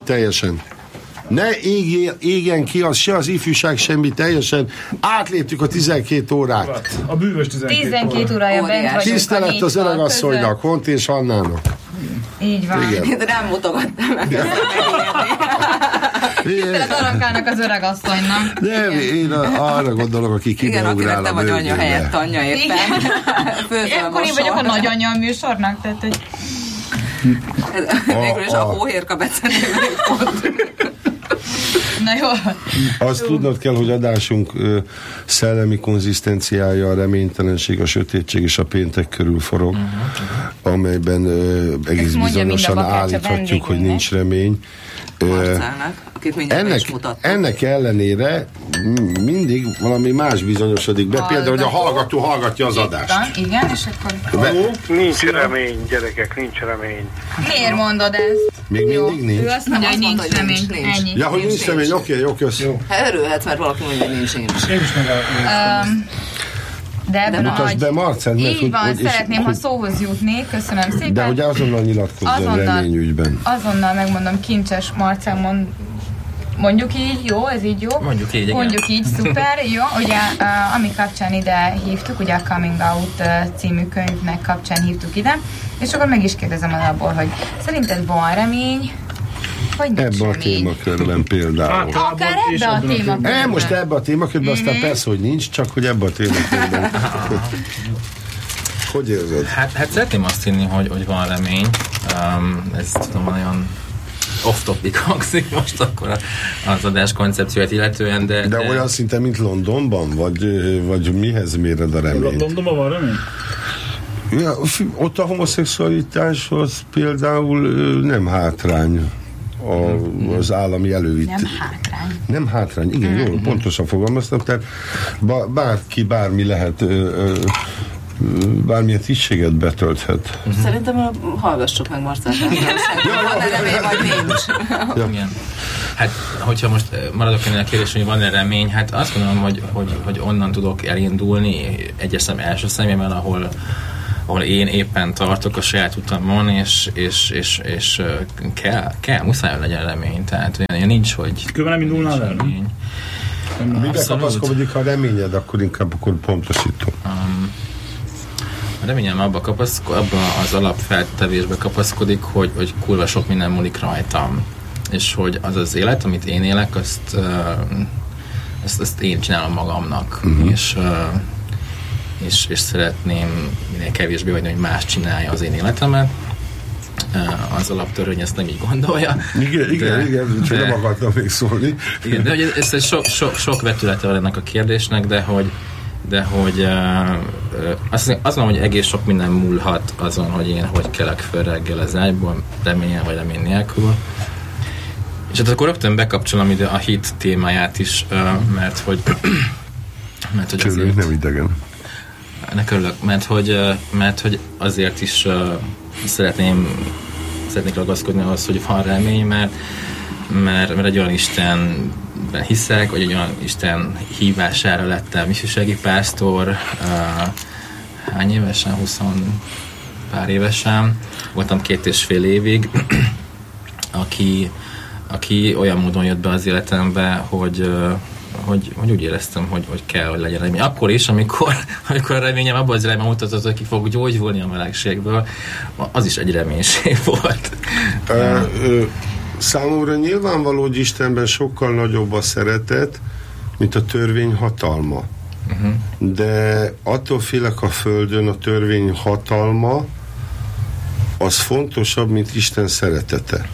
Teljesen. Ne égjen ki az se az ifjúság, semmi, teljesen átléptük a 12 órát. A bűvös 12 órája bent vagyunk. Tisztelet az öregasszonynak, Hont és Annának. Így van. Igen. De nem mutogattam meg. Tisztelet Arankának az öregasszonynak. Nem, én arra gondolok, aki kibeugrál a Igen, akinek te vagy anyja helyett anyja éppen. Ilyenkor én vagyok a nagyanyja a műsornak, tehát hogy... Végül is a hóhérka becenélő pont. Na jó. Azt tudnod kell, hogy adásunk szellemi konzisztenciája, a reménytelenség, a sötétség és a péntek körül forog, amelyben egész bizonyosan állíthatjuk, hogy nincs remény. Ennek ellenére mindig valami más bizonyosodik be, például, hogy a hallgató hallgatja az adást. Igen, és akkor... Nincs remény, gyerekek, nincs remény. Miért mondod ezt? Még mindig nincs? Ő azt mondja, hogy nincs remény. Ennyi. Ja, hogy nincs remény, oké, köszönöm. Hát örülhetsz, mert valaki mondja, hogy nincs. Én is De ebben mutasd be, Marcent, így van, szeretném, ha szóhoz jutnék, köszönöm szépen. De ugye azonnal nyilatkozzon reményügyben. Azonnal megmondom, kincses Marcen, mondjuk így, jó? Ez így jó? Mondjuk így, igen. Mondjuk így, szuper, jó? Ugye, ami kapcsán ide hívtuk, ugye a Coming Out című könyvnek kapcsán hívtuk ide, és akkor meg is kérdezem alapból, hogy szerinted van remény, vagy nincs ebben a témakörben például. Akár ebben a témakörben. Most ebben a témakörben, aztán persze, hogy nincs, csak hogy ebben a témakörben. Hogy érzed? Hát szeretném azt hinni, hogy van remény. Ez tudom, olyan off-topic hangzik most akkor az adás koncepciót illetően, de olyan szinte, mint Londonban? Vagy mihez méred a reményt? Londonban van remény? Ja, ott a homoszexualitáshoz például nem hátrány az állami előítélet. Nem hátrány. Nem hátrány, igen, jól, pontosan fogalmaztam, tehát bármi lehet, bármilyen tisztséget betölthet. Szerintem hallgassuk meg Marcát. Van-e remény, vagy nincs? Igen. Hát, hogyha most maradok ennél a kérdés, hogy van-e remény, hát azt gondolom, hogy onnan tudok elindulni egyes szem első szemében, ahol én éppen tartok a saját utamon, és kell, muszáj legyen remény. Tehát olyan nincs, hogy... Különben nem indulnál el, remény. Mibe kapaszkodik, ha reményed, akkor pontosítom. A reményem abban az alapfeltevésbe kapaszkodik, hogy kurva sok minden múlik rajtam. És hogy az élet, amit én élek, azt én csinálom magamnak. És szeretném minél kevésbé vagy, hogy más csinálja az én életemet. Az alaptörvény ezt nem így gondolja. Igen, csak nem akartam még szólni. Igen, de hogy ez sok vetülete van ennek a kérdésnek, de hogy azt mondom, hogy egész sok minden múlhat azon, hogy én hogy kelek föl reggel az ágyból, reményen vagy remény nélkül. És hát akkor rögtön bekapcsolom ide a hit témáját is, mert hogy azért... nem idegen. Ennek örülök, mert hogy azért is szeretnék ragaszkodni ahhoz, hogy van remény, mert egy olyan Istenben hiszek, vagy egy olyan Isten hívására lettem ifjúsági pásztor, hány évesen? 20 pár évesen. Voltam 2,5 évig, aki olyan módon jött be az életembe, hogy úgy éreztem, hogy kell, hogy legyen remény. Akkor is, amikor a reményem abban az irányban mutatott, hogy ki fog gyógyulni a melegségből, az is egy reménység volt. Számomra nyilvánvaló, hogy Istenben sokkal nagyobb a szeretet, mint a törvény hatalma. De attól félek a Földön, a törvény hatalma az fontosabb, mint Isten szeretete.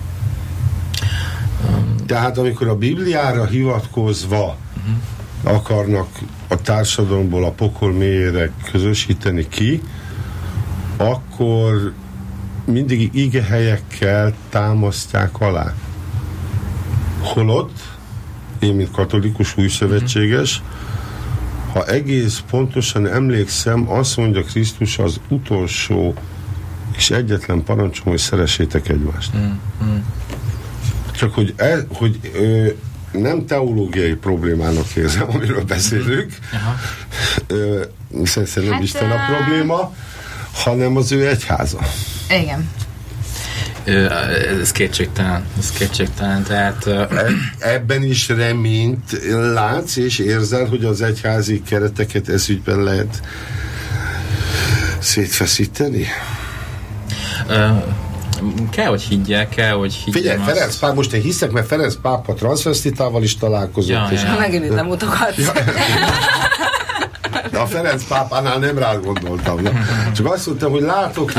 Tehát amikor a Bibliára hivatkozva akarnak a társadalomból a pokol mélyére közösíteni ki, akkor mindig igehelyekkel támasztják alá. Holott, én mint katolikus újszövetséges, ha egész pontosan emlékszem, azt mondja Krisztus az utolsó és egyetlen parancsom, hogy szeressétek egymást. Csak hogy nem teológiai problémának érzem, amiről beszélünk, hiszen nem Isten a probléma, hanem az ő egyháza. Igen. Ez kétségtelen, tehát... Ebben is reményt látsz és érzel, hogy az egyházi kereteket ezügyben lehet szétfeszíteni? Kell, hogy higgyek. Figyelj, azt... Ferenc páp, most én hiszek, mert Ferenc pápa transvestitával is találkozott. És megint nem mutogat. De a Ferenc pápánál nem rád gondoltam. Csak azt mondtam, hogy látok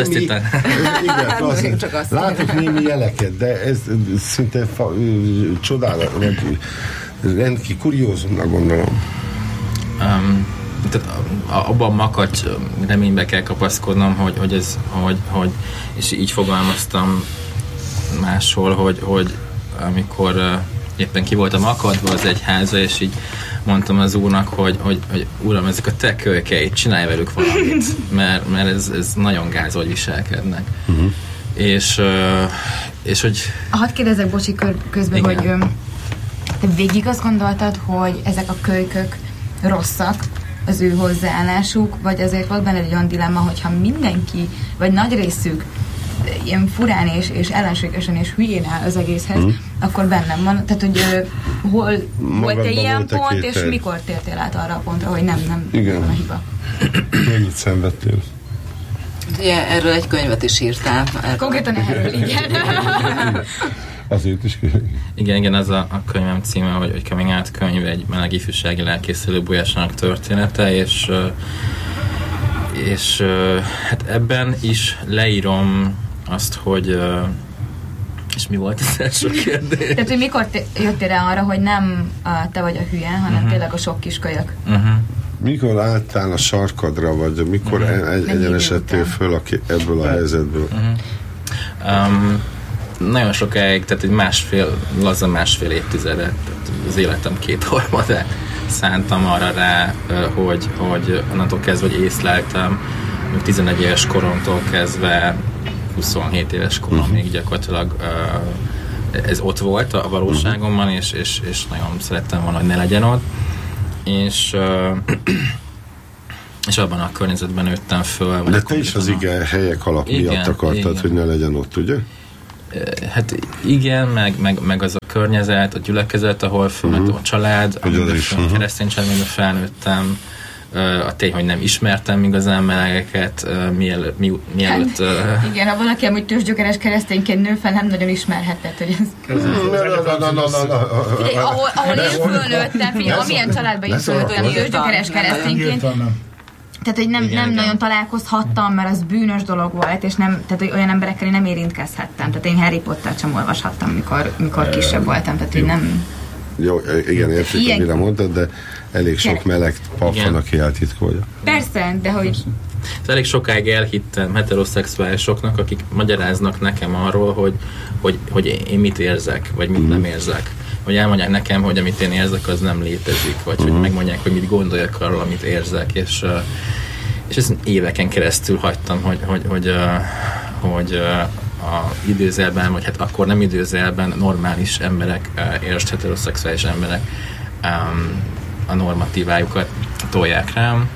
némi jeleket, de ez szinte csodálat, rendkívül kuriózumnak gondolom. Tehát abban a makacs reménybe kell kapaszkodnom, hogy és így fogalmaztam máshol, hogy amikor éppen ki voltam akadva az egyháza, és így mondtam az úrnak, hogy uram, ezek a te kölykeid, csinálj velük valamit, mert ez nagyon gáz, hogy viselkednek. És hogy... Hadd kérdezek, bocsi, közben, igen, hogy te végig azt gondoltad, hogy ezek a kölykök rosszak, az ő hozzáállásuk, vagy azért volt benne egy olyan dilemma, hogyha mindenki, vagy nagy részük ilyen furán és ellenségesen és hülyén áll az egészhez, akkor bennem van. Tehát, hogy hol volt egy ilyen pont, és mikor tértél át arra a pontra, hogy nem van a hiba? Mennyit szenvedtél? Ugye, erről egy könyvet is írtál. Konkrétan erről, igen. Azért is. Igen, az a könyvem címe, hogy Coming Out könyv, egy meleg ifjúsági lelkészülő Bolyásának története, és hát ebben is leírom azt, hogy és mi volt az első kérdés? Tehát, hogy mikor jöttél rá arra, hogy nem te vagy a hülye, hanem tényleg a sok kiskölyök? Mikor álltál a sarkadra, vagy mikor egyenesedtél föl ebből a helyzetből? Nagyon sokáig, tehát egy laza másfél évtizedet, tehát az életem 2/3 szántam arra rá, hogy onnantól kezdve, hogy észleltem, 11 éves koromtól kezdve 27 éves koromig gyakorlatilag ez ott volt a valóságomban, és nagyon szerettem volna, hogy ne legyen ott. És abban a környezetben nőttem föl. De te is az helyek alap miatt akartad, hogy ne legyen ott, ugye? Hát igen, meg az a környezet, a gyülekezet, ahol fölmentem, a család, a keresztény családban felnőttem, a tény, hogy nem ismertem igazán melegeket, mielőtt... Igen, ha valaki amúgy tőzsgyökeres keresztényként nő fel, nem nagyon ismerhetett, hogy ez... Ahol én fölnőttem, amilyen családban is fölnőtt olyan tőzsgyökeres keresztényként, tehát, hogy nem nagyon találkozhattam, mert az bűnös dolog volt, és nem, tehát, hogy olyan emberekkel én nem érintkezhettem. Tehát én Harry Pottert sem olvashattam, mikor kisebb voltam, tehát hogy nem... Jó, igen, érték, amire mondtad, de elég sok meleg pap van, aki eltitkolja. Persze, de hogy... Elég sokáig elhittem heteroszexuálisoknak, akik magyaráznak nekem arról, hogy én mit érzek, vagy mit nem érzek. Hogy elmondják nekem, hogy amit én érzek, az nem létezik, vagy hogy megmondják, hogy mit gondoljak arról, amit érzek, és ezt éveken keresztül hagytam, hogy a időzelben, vagy hát akkor nem időzelben normális emberek, értsd heteroszexuális emberek a normatívájukat tolják rám,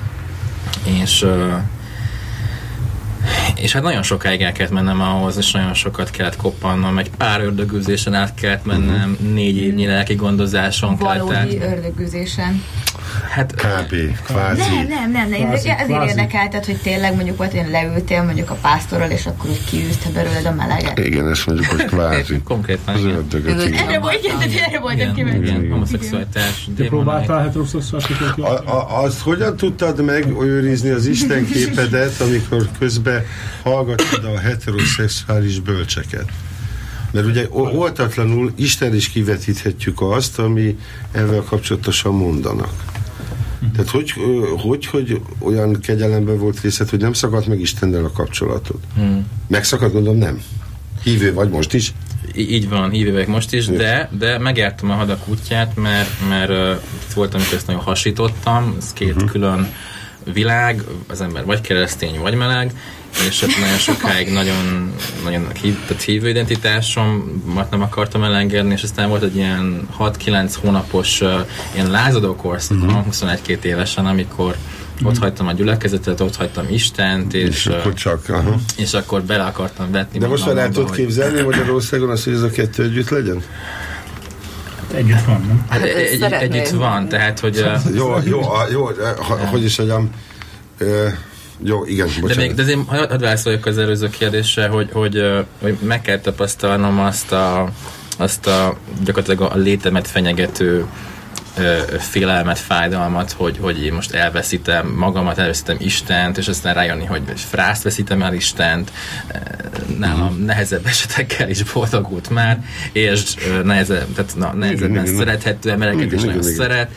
és hát nagyon sokáig el kellett mennem ahhoz, és nagyon sokat kellett koppannom, egy pár ördögűzésen át kellett mennem, 4 évnyi lelki gondozáson kellett. Valódi ördögűzésen. Hát kb. Kvázi. Nem. Ezért érdekelted, hogy tényleg mondjuk volt, hogy leültél mondjuk a pásztorral, és akkor úgy kiűzte belőled a meleget. Igen, ezt mondjuk, hogy kvázi. Konkrétan. Az ördögöt, igen. Erre voltam kíváncsi. Igen, homoszexualitás. Te próbáltál heteroszexuálisokat? Azt hogyan tudtad megőrizni az Isten képedet, amikor közben hallgatod a heteroszexuális bölcseket? Mert ugye oltatlanul Isten is kivetíthetjük azt, ami ezzel kapcsolatosan mondanak. Tehát hogy olyan kegyelemben volt részed, hogy nem szakadt meg Istennel a kapcsolatod? Megszakadt, gondolom, nem. Hívő vagy most is? Így van, hívő vagyok most is, de megjártam a hadak útját, mert volt, amikor ezt nagyon hasítottam, ez 2 külön világ, az ember vagy keresztény, vagy meleg, és nagyon sokáig nagyon hívő identitásomat nem akartam elengedni, és aztán volt egy ilyen 6-9 hónapos ilyen lázadó korszak, 21-2 évesen, amikor Ott hagytam a gyülekezetet, ott hagytam Istent, és akkor bele akartam vetni. De most már el tudod képzelni Magyarországon azt, hogy ez a kettő együtt legyen? Együtt van, nem? Hát együtt van, tehát, hogy... Jó, hogy is mondjam... Jó, igen, bocsánat. De azért hadd válaszoljak az előző kérdésre, hogy meg kell tapasztalnom azt a gyakorlatilag a létemet fenyegető félelmet, fájdalmat, hogy én most elveszítem magamat, elveszítem Istent, és aztán rájönni, hogy frászt veszítem el Istent, nálam nehezebb esetekkel is boldogult már, és nehezebben szerethető embereket is nagyon szeret,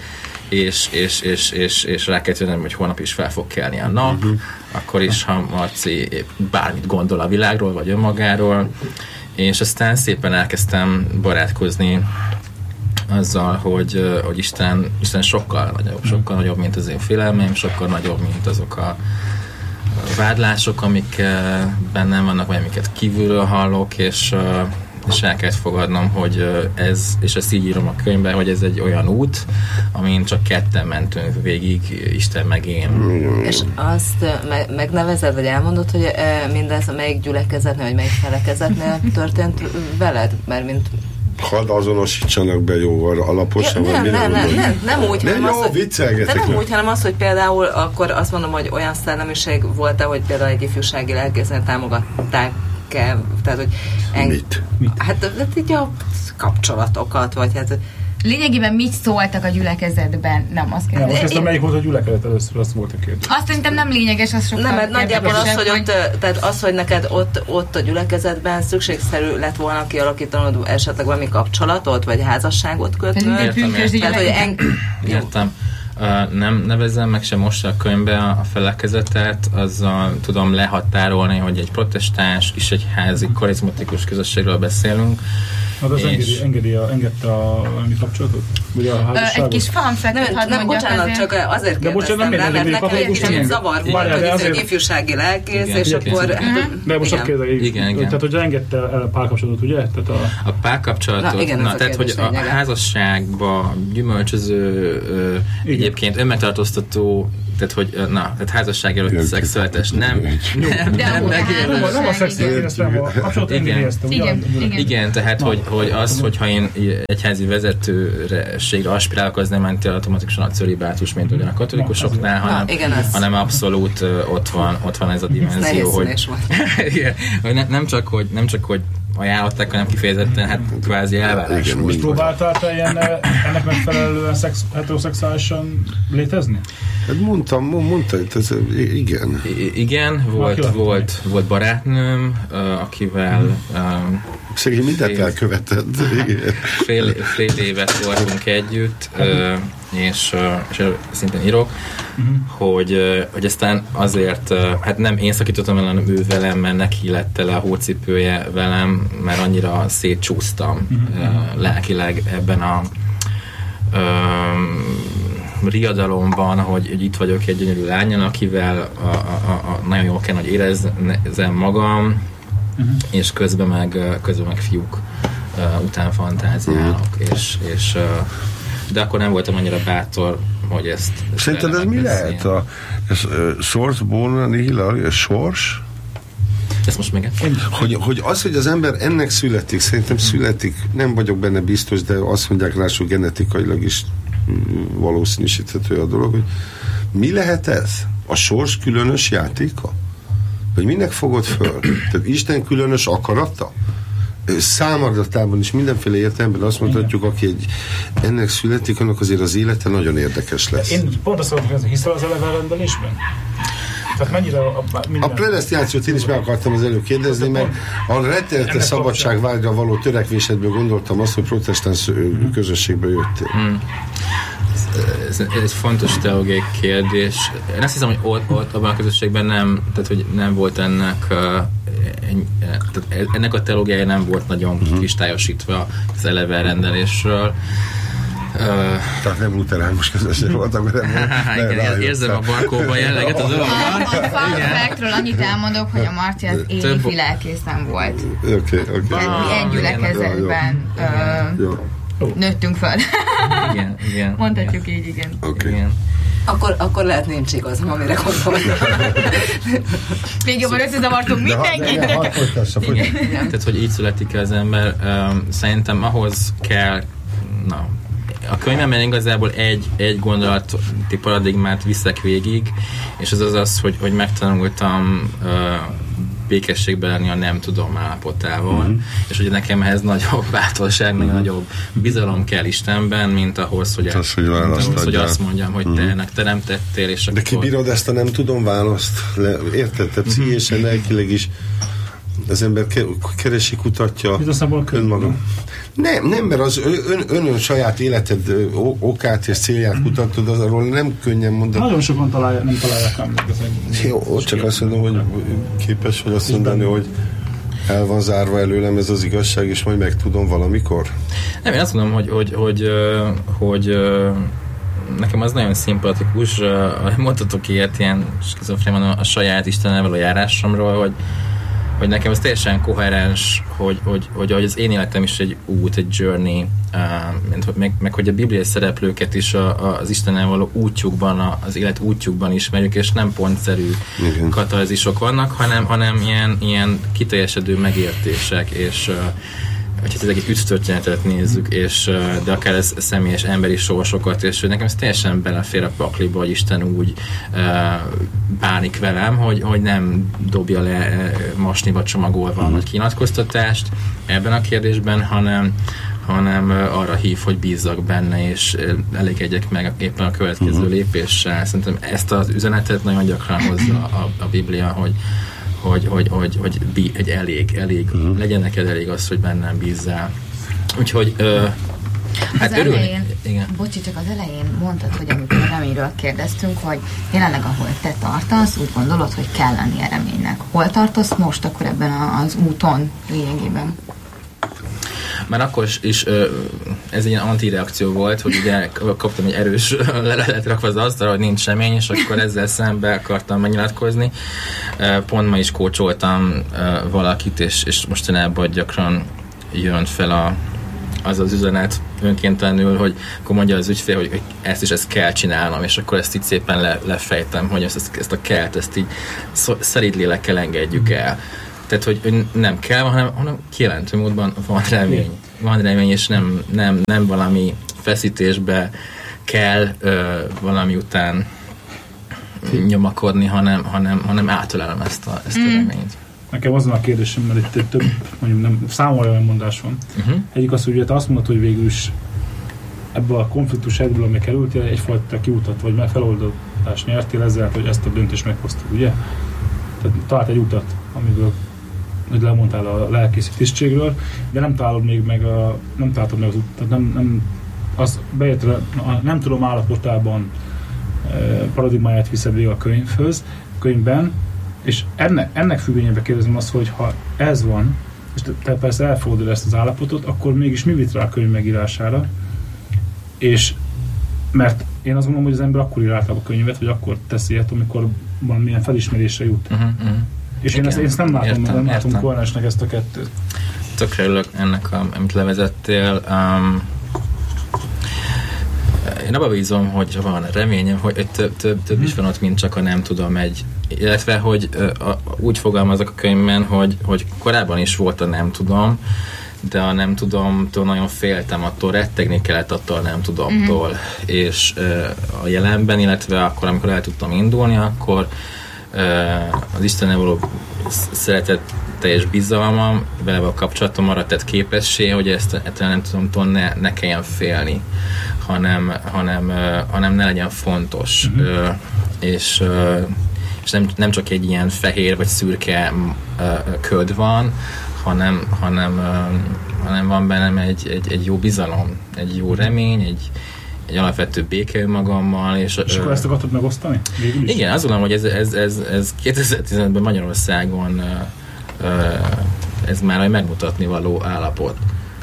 és rá kell jönnöm, hogy holnap is fel fog kelni a nap, akkor is, ha Marci bármit gondol a világról, vagy önmagáról, és aztán szépen elkezdtem barátkozni azzal, hogy Isten sokkal nagyobb, mint az én félelmeim, sokkal nagyobb, mint azok a vádlások, amik bennem vannak, vagy amiket kívülről hallok, és el kell fogadnom, hogy és ezt így írom a könyvben, hogy ez egy olyan út, amin csak ketten mentünk végig, Isten meg én. És azt megnevezed, vagy elmondod, hogy mindez melyik gyülekezetnél, vagy melyik felekezetnél történt veled? Mert mint hadd azonosítsanak be jóval alaposan. Nem úgy, hanem az, hogy például akkor azt mondom, hogy olyan szellemiség volt-e, hogy például egy ifjúsági lelkésznél támogatták, tehát, hogy mit? Hát így a kapcsolatokat, vagy hát lényegében mit szóltak a gyülekezetben? Nem, azt kérdezik. Most ezt a melyik volt a gyülekezet először, azt volt a kérdés. Azt szerintem nem lényeges, az sokkal. Nem, mert nagyjából az, hogy ott, tehát az, hogy neked ott a gyülekezetben szükségszerű lett volna kialakítanod esetleg valami kapcsolatot, vagy házasságot kötni. Értem. Nem nevezem meg sem most a könyvbe a felekezetet, azzal tudom lehatárolni, hogy egy protestáns és egy házi karizmatikus közösségről beszélünk. Az engedte a mi kapcsolatot? Vagy a házasságot? Egy kis fanfektet hadd mondjak bocsánat, azért. csak azért kérdeztem rá, mert nekem egy kicsit zavar volt, hogy ez egy ifjúsági lelkész, és akkor... De most csak kérdezik. Tehát, hogy engedte el a párkapcsolatot, ugye? A párkapcsolatot, tehát, hogy a házasságba gyümölcsöző, egyébként önmegtartóztató, tehát házasság előtt szexuális, nem megélő. Nem a szexuális, nem a kapcsolat engedélyezte. Igen, tehát, hogy az, hogyha én egyházi vezetőségre aspirálok, az nem jelenti automatikusan a cölibátus, mint ugyan a katolikusoknál, hanem abszolút ott van ez a dimenzió, hogy nem csak, hogy ajánlották, hanem kifejezetten, hát kvázi elvárás. Most próbáltál te ennek megfelelően heteroszexuálisan létezni? Hát mondta, igen. Igen, volt barátnőm, akivel szegény mindent elkövetett. Fél évet voltunk együtt, és szintén írok, hogy aztán azért, hát nem én szakítottam el, hanem ő velem, mert neki lett tele a hócipője velem, mert annyira szétcsúsztam lelkileg ebben a riadalomban, hogy itt vagyok egy gyönyörű lányon, akivel nagyon jól kell, hogy érezzem magam, és közben meg fiúk után fantáziálok, és de akkor nem voltam annyira bátor, hogy ezt szerinted ez mi lehet? A source bona nihil, sors? Ezt most még hogy az, hogy az ember ennek születik, szerintem születik, nem vagyok benne biztos, de azt mondják rá, hogy genetikailag is valószínűsíthető a dolog, hogy mi lehet ez? A sors különös játéka? Vagy minek fogod föl? Tehát Isten különös akarata? Számadatában is mindenféle értelemben azt mondhatjuk, aki ennek születik, annak azért az élete nagyon érdekes lesz. Én pont azt mondom, hogy hiszel az elevenrendelésben? Tehát mennyire a predesztinációt én is meg akartam az előbb kérdezni, mert a rettenetes szabadságvágyra való törekvésedből gondoltam azt, hogy protestáns közösségből jöttél. Ez egy fontos teológiai kérdés. Én azt hiszem, hogy ott abban a közösségben nem volt ennek a teológiája nem volt nagyon kristályosítva az elevenrendelésről. Tehát nem luteránus közösség voltak, igen, érzem a barkóban jelleget a dologban. A fun factről annyit elmondok, hogy a Marci az évi lelkészen volt. Oké. Mi egy gyülekezetben nőttünk föl. Igen. Mondhatjuk így, igen. Okay. Akkor lehet nincs igazam, amire gondoltam. Még jobban összezavartunk mindenkit. Tehát, hogy így születik az ember, szerintem ahhoz kell, a könyvemben igazából egy gondolati paradigmát viszek végig, és az, hogy megtanultam békességben lenni a nem tudom állapotával, és ugye nekem ehhez nagyobb bátorság, meg nagyobb bizalom kell Istenben, mint ahhoz, hogy azt mondjam, hogy te ennek teremtettél, és de ki bírod ezt a nem tudom választ? Érted? Te pszichésen, lelkileg is az ember keresi, kutatja önmaga. Nem, mert az ön saját életed okát és célját kutatod, az arról nem könnyen mondani. Nagyon sokan nem találják emlékezni. Jó, csak azt mondom, hogy képes vagy azt mondani, hogy el van zárva előlem ez az igazság, és majd megtudom valamikor. Nem, én azt mondom, hogy nekem az nagyon szimpatikus, mondhatok ilyet ilyen skizofrénan a saját Istennel való járásomról, hogy nekem ez teljesen koherens, hogy az én életem is egy út, egy journey, meg hogy a bibliai szereplőket is az Istennel való útjukban, az élet útjukban ismerjük, és nem pontszerű katarzisok vannak, hanem ilyen kiteljesedő megértések, és hogyha az egész üdvtörténetet nézzük, de akár ez személyes emberi sorsokat, és nekem ez teljesen belefér a pakliba, hogy Isten úgy bánik velem, hogy nem dobja le masniba csomagolva a nagy kinyilatkoztatást ebben a kérdésben, hanem arra hív, hogy bízzak benne, és elégedjek meg éppen a következő lépéssel. Szerintem ezt az üzenetet nagyon gyakran hozza a Biblia, hogy elég legyen neked elég az, hogy bennem bízzál. Úgyhogy hát elején, bocsi, csak az elején mondtad, hogy amikor a reményről kérdeztünk, hogy jelenleg ahol te tartasz, úgy gondolod, hogy kell lennie reménynek. Hol tartasz most akkor ebben az úton lényegében? Már akkor is ez egy ilyen antireakció volt, hogy ugye kaptam egy erős leletet rakva az asztalra, hogy nincs remény, és akkor ezzel szembe akartam megnyilatkozni. Pont ma is kócsoltam valakit, és mostanában gyakran jön fel az üzenet önkéntelenül, hogy akkor mondja az ügyfél, hogy ezt kell csinálnom, és akkor ezt így szépen lefejtem, hogy ezt a kellt, ezt így szerint lélekkel engedjük el. Tehát, hogy nem kell, hanem kijelentő módban van remény. Van remény, és nem valami feszítésbe kell valami után nyomakodni, hanem átölelem ezt a reményt. Nekem azon a kérdésem, mert itt több, mondjuk nem, számomra olyan mondás van. Egyik az, hogy te azt mondod, hogy végül is ebből a konfliktus ebből, ami kerültél, egyfajta kiutat, vagy már feloldatást nyertél ezzel, hogy ezt a döntést meghoztad, ugye? Tehát talált egy utat, amiből hogy lemondtál a lelkészi tisztségről, de nem találod még meg az utat, nem az bejöttre, nem tudom állapotában paradigmáját viszed végig a könyvben, és ennek függvényében kérdezem azt, hogy ha ez van, és te persze elfogadod ezt az állapotot, akkor mégis mi vitt rá a könyv megírására, és mert én azt gondolom, hogy az ember akkor ír általában a könyvet, vagy akkor teszi ilyet, amikor valamilyen felismerésre jut. És én ezt nem látom, nem látom koherensnek ezt a kettőt. Tökre örülök ennek, amit levezettél. Én abba bízom, hogy van reményem, hogy több is van ott, mint csak a nem tudom illetve, hogy úgy fogalmazok a könyvben, hogy korábban is volt a nem tudom, de a nem tudomtól nagyon féltem, attól rettegni kellett attól a nem tudomtól. És a jelenben, illetve akkor, amikor el tudtam indulni, akkor az Istennel való szeretetteljes bizalmam, vele a kapcsolatom arra tett képessé, hogy ezt nem tudom, ne kelljen félni, hanem ne legyen fontos. És nem csak egy ilyen fehér vagy szürke köd van, hanem van bennem egy jó bizalom, egy jó remény, egy alapvető béke magammal. És akkor ezt akartad megosztani? Igen, azt gondolom, hogy ez 2015-ben Magyarországon ez már egy megmutatni való állapot.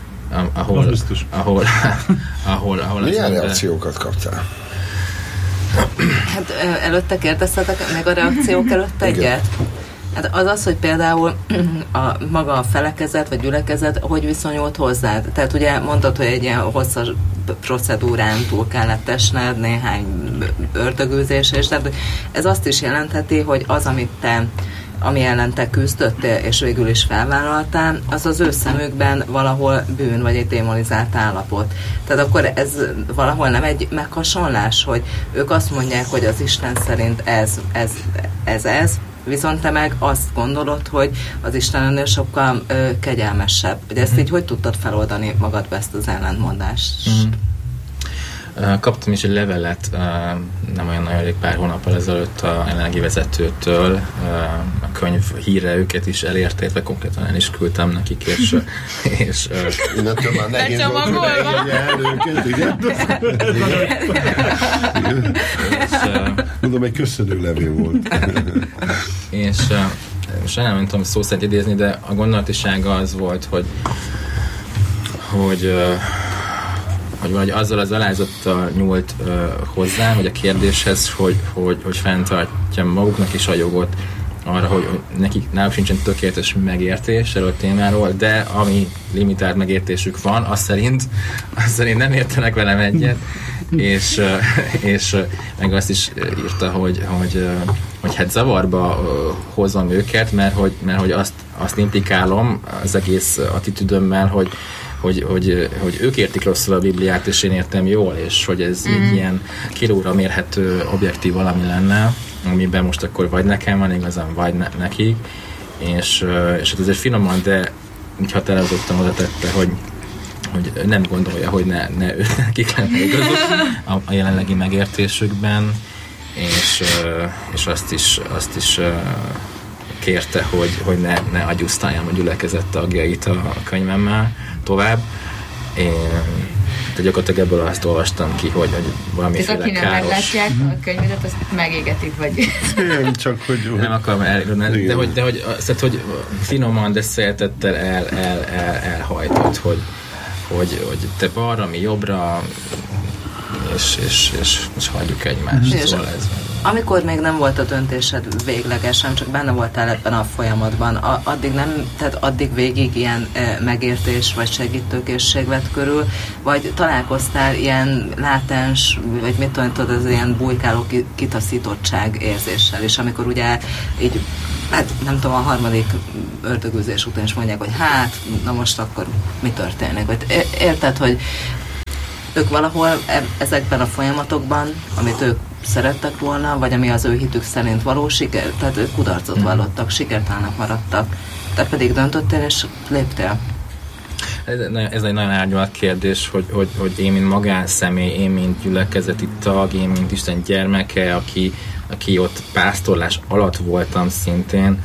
Ahol milyen reakciókat kaptál? Hát előtte kérdeztetek meg a reakciók előtt egyet? Hát az, hogy például maga a felekezet vagy gyülekezet hogy viszonyult hozzád? Tehát ugye mondtad, hogy egy ilyen hosszas procedúrán túl kellett esned, néhány ördögűzés, és tehát ez azt is jelentheti, hogy az, ami ellen te küzdöttél, és végül is felvállaltál, az az ő szemükben valahol bűn, vagy egy démonizált állapot. Tehát akkor ez valahol nem egy meghasonlás, hogy ők azt mondják, hogy az Isten szerint ez, viszont te meg azt gondolod, hogy az Isten ennél sokkal kegyelmesebb. Ugye ezt így hogy tudtad feloldani magadba, ezt az ellentmondást? Kaptam is egy levelet, nem olyan nagyon rég, pár hónappal ezelőtt a jelenlegi vezetőtől, a könyv híre őket is elérte, illetve konkrétan el is küldtem nekik, és innentől már nehéz volt, hogy el őket, ugye? Mondom, egy köszönő levél volt. És sajnálom, nem tudom szó szerint idézni, de a gondolatisága az volt, hogy valahogy azzal az alázattal nyúlt hozzám, vagy a kérdéshez, hogy fenntartja maguknak is a jogot arra, hogy náluk sincsen tökéletes megértés erről a témáról, de ami limitált megértésük van, az szerint nem értenek velem egyet, és meg azt is írta, hogy hát zavarba hozom őket, mert hogy azt implikálom az egész attitűdömmel, hogy ők értik rosszul a Bibliát, és én értem jól, és hogy ez egy ilyen kilóra mérhető objektív valami lenne, amiben most akkor vagy nekem van igazán, vagy nekik, és hát ezért finoman, de úgy határozottan oda tette, hogy nem gondolja, hogy ne nekik lenne igazuk a jelenlegi megértésükben, és azt is kérte, hogy ne agyusztáljam a gyülekezet tagjait a könyvemmel tovább. Tehát gyakorlatilag ebből azt olvastam ki, hogy valamiféle káros... Tehát aki nem meglátják a könyvedet, azt megégetik, vagy... Nem, csak hogy... Nem akarom elérni, de hogy finoman, de szeretettel elhajtott, hogy te balra, mi jobbra, és hagyjuk egymást. Szóval ez... Amikor még nem volt a döntésed véglegesen, csak benne voltál ebben a folyamatban, addig végig ilyen megértés vagy segítőkészség vett körül, vagy találkoztál ilyen látens, vagy mit tudod, az ilyen bujkáló kitaszítottság érzéssel, és amikor ugye így, hát nem tudom, a harmadik ördögűzés után is mondják, hogy hát, na most akkor mi történik? Vagy érted, hogy ők valahol ezekben a folyamatokban, amit ők szerettek volna, vagy ami az ő hitük szerint való siker, tehát ők kudarcot vallottak, sikertelenek maradtak. Te pedig döntöttél és léptél. Ez egy nagyon árnyalt kérdés, hogy én, mint magánszemély, én, mint gyülekezeti tag, én, mint Isten gyermeke, aki ott pásztorlás alatt voltam szintén,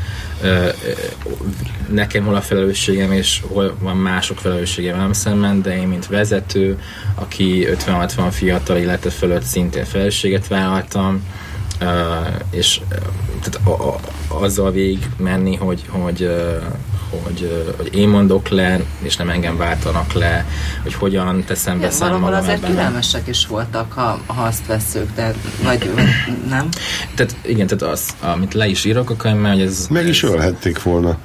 nekem hol a felelősségem, és hol van mások felelőssége velem szemben, de én, mint vezető, aki 50-60 fiatal élete fölött szintén felelősséget vállaltam, és tehát azzal végig menni, hogy én mondok le, és nem engem váltanak le, hogy hogyan teszem be magam ebben. Azért türelmesek is voltak, ha azt vesszük, de vagy nem? Tehát igen, tehát az, amit le is írok a könyvben, hogy ez... Meg is ölhették volna.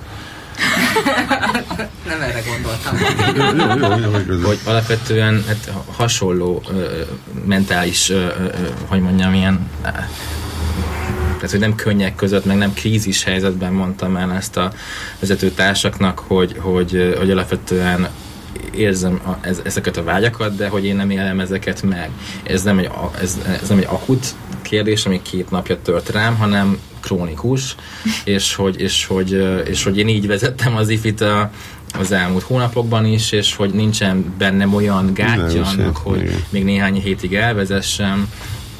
Nem erre gondoltam. Jó, hogy alapvetően hát, hasonló mentális, hogy mondjam, ilyen... Tehát, hogy nem könnyek között, meg nem krízis helyzetben mondtam el ezt a vezetőtársaknak, hogy alapvetően érzem ezeket a vágyakat, de hogy én nem élem ezeket meg. Ez nem egy akut kérdés, ami 2 napja tört rám, hanem krónikus, és hogy én így vezettem az IFIT az elmúlt hónapokban is, és hogy nincsen bennem olyan gátja annak, hogy még néhány hétig elvezessem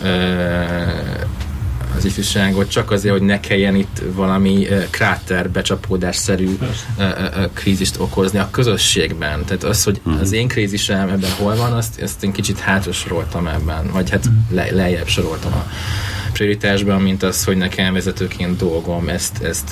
az ifjúságot, csak azért, hogy ne kelljen itt valami kráter becsapódásszerű krízist okozni a közösségben. Tehát az, hogy az én krízisem ebben hol van, ezt én kicsit hátra soroltam ebben, vagy hát lejjebb soroltam a prioritásban, mint az, hogy nekem vezetőként dolgom ezt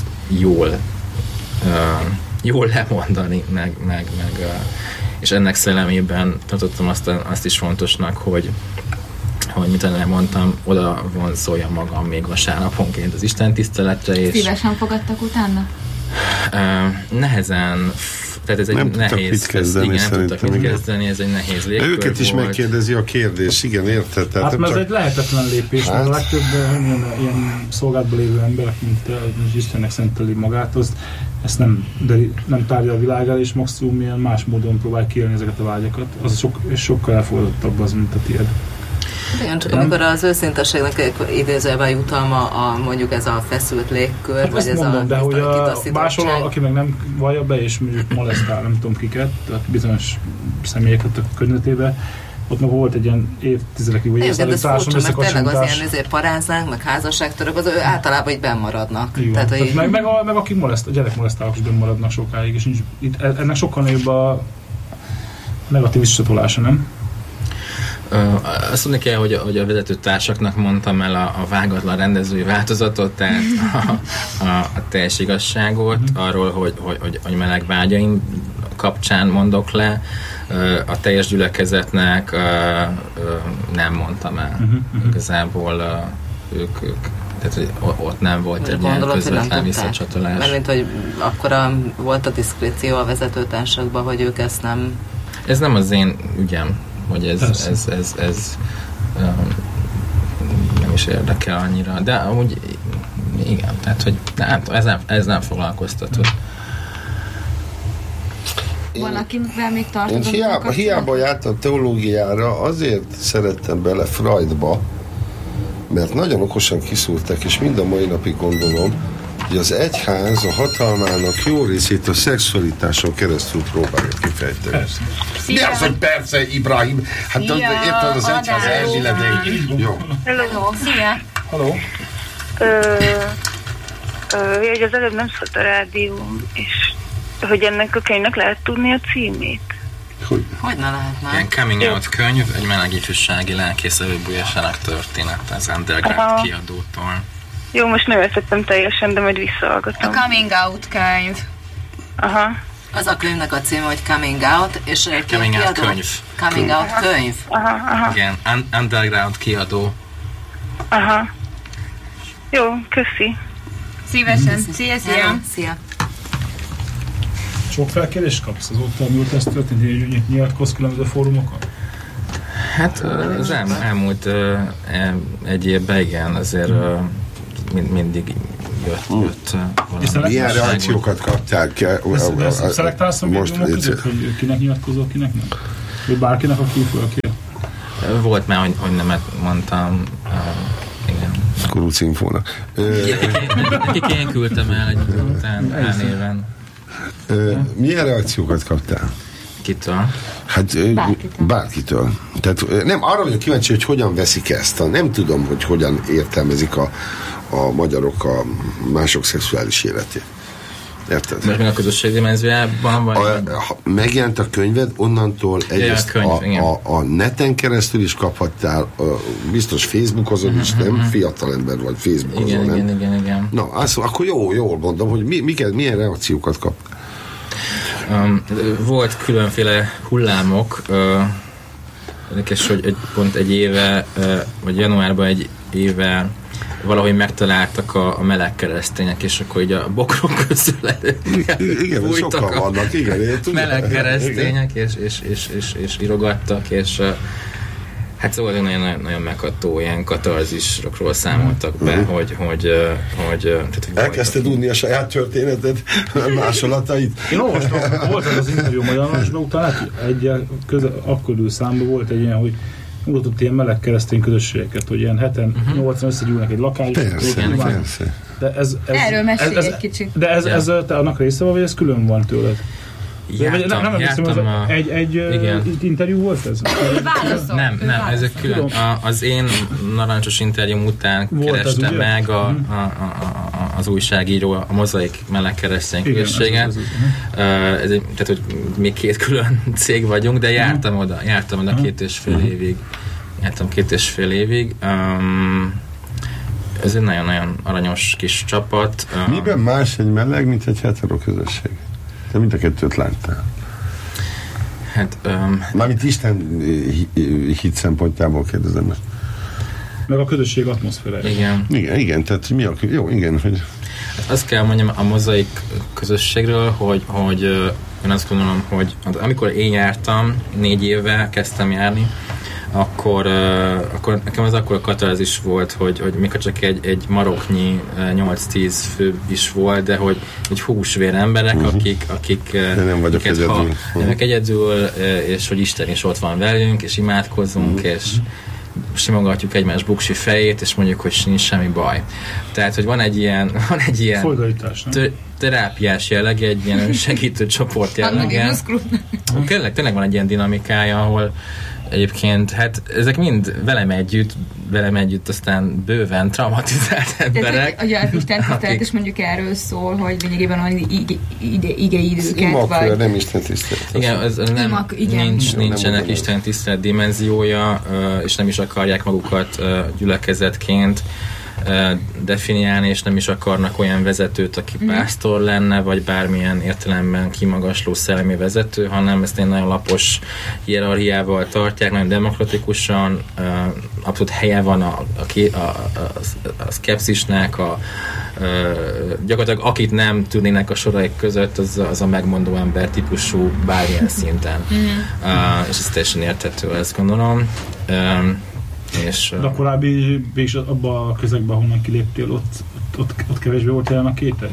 jól lemondani, meg és ennek szellemében tartottam azt is fontosnak, mint ahogy mondtam, oda vonzolja magam még vasárnaponként az Isten tiszteletre. És szívesen fogadtak utána? Nehezen, tehát ez egy nem nehéz, kezdeni, igen, nem tudtak mit kezdeni, ez egy nehéz légkör. Őket is volt. Megkérdezi a kérdés, igen, érted? Hát mert ez egy lehetetlen lépés, mert a legtöbb ilyen szolgálatban lévő ember, mint Istennek szenteli magát, ezt nem tárja a világ el, és maximum ilyen más módon próbál kiélni ezeket a vágyakat. Az sokkal elfogadottabb az, mint a tiéd. Igen, csak amikor az őszinteségnek idézőjelben jutalma mondjuk ez a feszült légkör, hát vagy ez mondom, a de hogy máshol, kitaszítottság. aki meg nem vallja be, és mondjuk molesztál, nem tudom kiket, tehát bizonyos személyeket a környezetében, ott meg volt egy ilyen évtizedekig, vagy évszázadokig társadalmi összekapcsolódás. Tényleg az ilyen párázánk, meg házasságtörök, az általában így benn maradnak. Tehát, így... meg akik a gyerekmolesztálok is benn maradnak sokáig, és nincs, ennek sokkal nagyobb a negatív visszatolása, nem? Azt mondni kell, hogy a vezetőtársaknak mondtam el a vágatlan rendezői változatot, tehát a teljes igazságot, arról, hogy meleg vágyaim kapcsán mondok le, a teljes gyülekezetnek nem mondtam el. Igazából ők tehát ott nem volt egy ilyen közvetlen visszacsatolás. Mert mint hogy akkor volt a diszkréció a vezetőtársakban, hogy ők ezt nem... Ez nem az én ügyem, hogy ez nem is érdekel annyira, de amúgy igen, tehát hogy ez nem foglalkoztató. Van, akivel még tartod? Én hiába jártam teológiára, azért szerettem bele Freudba, mert nagyon okosan kiszúrták, és mind a mai napig gondolom, hogy az egyház a hatalmának jó részét a szexualitáson keresztül próbálja kifejteni. Mi az, hogy persze, Ibrahim? Hát érted, az egyház elvileg. Jó. Hello, szia! Hello. Hogy az előbb nem szólt a rádió, és hogy ennek a könyvnek lehet tudni a címét? Hogy ne lehet már? Ilyen coming out könyv, egy meleg ifjúsági lelkész előbújásának történet az Underground kiadótól. Jó, most nem értettem teljesen, de majd visszahallgatom. A coming out könyv. Aha. Az a könyvnek a címe, hogy Coming Out, és Coming Out könyv. Coming Out könyv. Aha. Igen, Underground kiadó. Aha. Jó, köszi. Szívesen. Szia. Sok felkérést kapsz azóta, amióta ez történt, hogy nyilatkozz különböző fórumokon? Hát az elmúlt egy évben igen, azért mindig jött valami. Milyen reakciókat kapták? Szelektálsz a médiumok között, hogy kinek nyilatkozol, kinek nem? Vagy bárkinek, aki fölkér? Volt már, hogy nemet mondtam. Igen. Kuruc infónak. Nekik én küldtem el egy után elnéven. Milyen reakciókat kaptál? Kitől? Hát bárkitől. Tehát nem, arra vagyok kíváncsi, hogy hogyan veszik ezt. Nem tudom, hogy hogyan értelmezik a magyarok a mások szexuális életét. Érted? Most még a közösség dimenziójában vagy? Megjelent a könyved, onnantól egyrészt a neten keresztül is kaphattál, biztos Facebookozol is, nem? Fiatalember vagy Facebookozol, nem? Igen. Na, akkor jól mondom, hogy milyen reakciókat kap. Volt különféle hullámok, érdekes, hogy pont egy éve, vagy januárban egy éve valahogy megtaláltak a meleg keresztények, és akkor így a bokrok közül igen, sokan vannak, igen. Meleg keresztények, és írogattak, és hát szóval nagyon megható ilyen katarzisokról számoltak be, hogy elkezdted unni a saját történeted, másolatait. Én olvastam, volt az interjú Magyarországban, utána akkor számban volt egy ilyen, hogy mutatott ilyen meleg keresztény közösségeket, hogy ilyen 7-8 összegyűlnek egy lakásba. Persze. Erről mesélj egy kicsit. De ez te annak része van, vagy ez külön van tőled? Egy interjú volt ez? Nem, ezek külön. Az én narancsos interjúm után kereste meg az újságíró a Mozaik meleg keresztény közösséget. Tehát, hogy mi két külön cég vagyunk, de jártam oda 2,5 évig. Jártam 2,5 évig. Ez egy nagyon-nagyon aranyos kis csapat. Miben más egy meleg, mint egy hetero közösség? Te mind a kettőt láttál. Hát... Mármint Isten hit szempontjából kérdezem most. Meg a közösség atmoszférája. Igen, tehát mi a... Jó, igen, hogy... Azt kell mondjam a mozaik közösségről, hogy én azt gondolom, hogy amikor én jártam, 4 éve kezdtem járni, akkor nekem az akkor a katarzis volt, hogy mikor csak egy maroknyi 8-10 fő is volt, de hogy egy húsvér emberek, akik nem vagyok egyedül. Nem egyedül, és hogy Isten is ott van velünk, és imádkozunk, és simogatjuk egymás buksi fejét, és mondjuk, hogy nincs semmi baj. Tehát, hogy van egy ilyen terápiás jelleg, egy ilyen segítő csoport jellege. Tényleg van egy ilyen dinamikája, ahol egyébként, hát ezek mind velem együtt aztán bőven traumatizált emberek. Tehát, az Isten tisztelet is mondjuk erről szól, hogy lényegében van igei időket, vagy... nem Isten tisztelet. Igen, nincsenek Isten tisztelet dimenziója, és nem is akarják magukat gyülekezetként definiálni, és nem is akarnak olyan vezetőt, aki pásztor lenne, vagy bármilyen értelemben kimagasló szellemi vezető, hanem ezt egy nagyon lapos hierarchiával tartják, nagyon demokratikusan, abszolút helye van a szkepszisnek, gyakorlatilag akit nem tudnének a soraik között, az a megmondó ember típusú bármilyen szinten. És ez teljesen érthető, ezt gondolom. De a korábbi, és abban a közegben, ahonnan kiléptél, ott kevésbé volt jelen a kételj?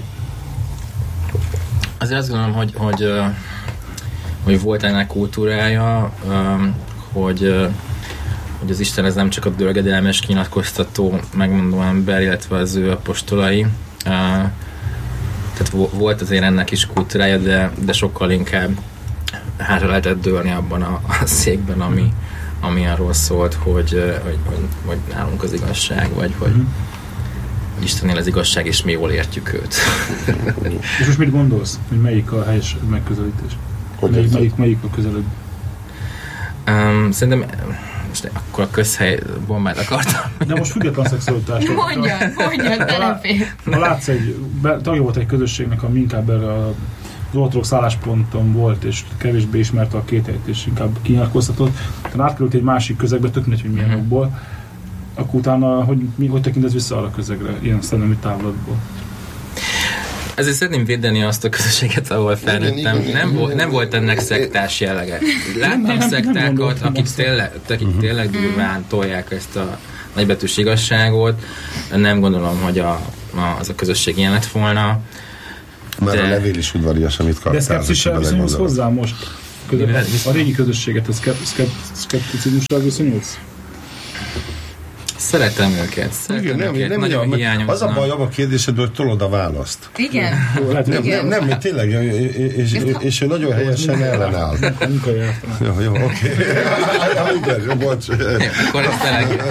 Azért azt gondolom, hogy volt ennek kultúrája, hogy az Isten ez nem csak a dölgedelmes kinyilatkoztató megmondó ember, illetve az ő apostolai. Tehát volt azért ennek is kultúrája, de sokkal inkább hátra lehetett dőlni abban a székben, ami arról szólt, hogy nálunk az igazság, vagy hogy Istennél az igazság, és mi jól értjük őt. És most mit gondolsz, hogy melyik a helyes megközelítés? Melyik a közelebb? Szerintem most akkor a közhely bombát akartam. De most független szexualitásról. Mondja, belefér. Ha látsz, tagja volt egy közösségnek, ami inkább erre az ortodox szállásponton volt, és kevésbé ismerte a kételyt, és inkább kinyilatkoztatott. Tehát átkerült egy másik közegbe, tök mindegy, hogy milyen okból. Akkor utána, hogy tekintesz vissza arra közegre, ilyen szellemi távlatból? Ezért szeretném védeni azt a közösséget, ahol felnőttem. Nem volt ennek szektás jellege. Láttam szektákat, akik tényleg durván tolják ezt a nagybetűs igazságot. Nem gondolom, hogy az a közösség ilyen lett volna. Már a levél is udvarias, amit kaptál. De szkepszissel viszonyulsz hozzá most? A régi közösséget, a szkepticizmussal viszonyulsz? Szeretem őket. Nem nagyon hiányom. Az a baj a kérdésedből, hogy tolod a választ. Igen. Nem, tényleg, és ő nagyon helyesen ellenáll. Jó, oké. Igen, bocs. Akkor ezt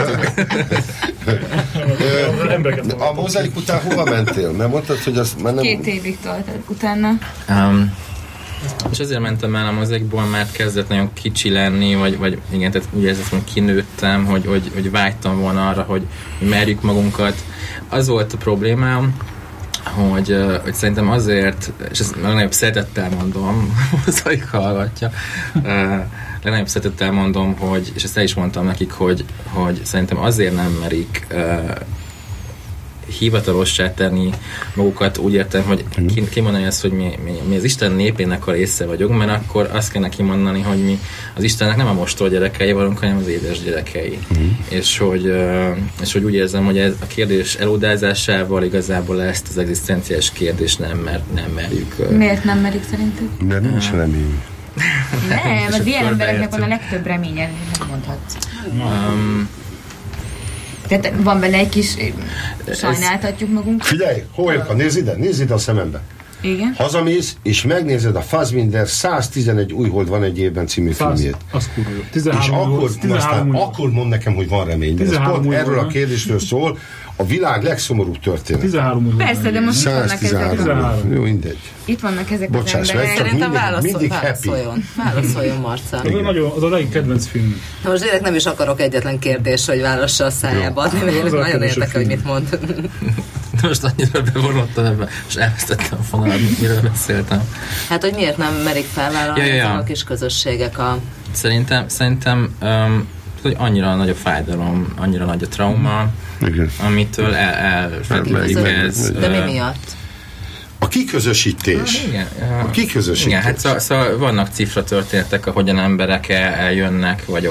elengedtük. A mozaik után hova mentél? Mert mondtad, hogy azt már nem... 2 évig toltad utána. És azért mentem el a mozaikból, mert kezdett nagyon kicsi lenni, vagy igen, tehát úgy érzem, hogy kinőttem, hogy vágytam volna arra, hogy merjük magunkat. Az volt a problémám, hogy szerintem azért, és ezt legnagyobb szeretettel mondom, mozaik hallgatja, legnagyobb szeretettel mondom, és ezt el is mondtam nekik, hogy szerintem azért nem merik hivatalossá tenni magukat, úgy értem, hogy kimondani azt, hogy mi az Isten népének a része vagyunk, mert akkor azt kellene kimondani, hogy mi az Istennek nem a mostor gyerekei vagyunk, hanem az édes gyerekei. És hogy úgy érzem, hogy ez a kérdés elodázásával igazából ezt az egzisztenciális kérdést nem merjük. Miért nem merik szerinted? Mert nincs remény. Nem, az ilyen embereknek van a legtöbb reménye, nem mondhatsz. Tehát van benne egy kis sajnáltatjuk magunkat. Figyelj, Hóérka, nézd ide a szemembe. Igen. Hazamész, és megnézed a Fassbinder 111 új hold van egy évben című filmjét. Az kurva jó. És akkor mondd nekem, hogy van remény. Ez pont erről a kérdésről szól, a világ legszomorúbb történet. 13 Persze, de most itt vannak ezek. Jó, mindegy. Itt vannak ezek Bocsáss az emberek. Szerintem válaszoljon, Marca. Az a legjobb kedvenc film. Most direkt nem is akarok egyetlen kérdés, hogy válassa a szájába adni, mert nagyon érdekel, hogy mit mond. Most annyira bevonottam ebben, és elvesztettem a fonalat, miről beszéltem. Hát, hogy miért nem merik felvállalni ezek a kis közösségek a... Szerintem hogy annyira nagy a fájdalom, annyira nagy a trauma, amitől elfedődik ez. De mi miatt? A kiközösítés. Igen, a kiközösítés. Igen, hát szóval vannak cifra történetek, ahogyan emberek eljönnek, vagy